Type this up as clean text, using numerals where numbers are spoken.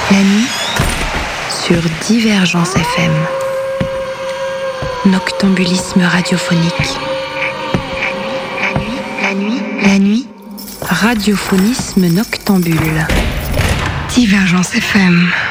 La nuit, sur Divergence FM. Noctambulisme radiophonique. La nuit, radiophonisme noctambule. Divergence FM.